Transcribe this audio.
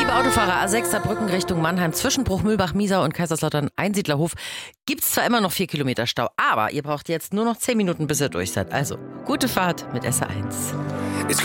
Liebe Autofahrer, A6 Saarbrücken Richtung Mannheim, zwischen Bruchmühlbach, Miesau und Kaiserslautern Einsiedlerhof gibt's zwar immer noch 4 Kilometer Stau, aber ihr braucht jetzt nur noch 10 Minuten, bis ihr durch seid. Also, gute Fahrt mit SR1.